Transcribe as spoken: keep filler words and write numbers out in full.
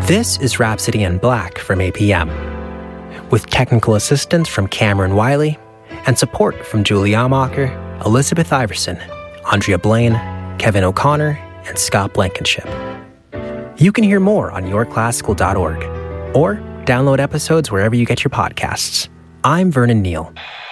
This is Rhapsody in Black from A P M, with technical assistance from Cameron Wiley and support from Julie Amacher, Elizabeth Iverson, Andrea Blaine, Kevin O'Connor, and Scott Blankenship. You can hear more on your classical dot org or download episodes wherever you get your podcasts. I'm Vernon Neal.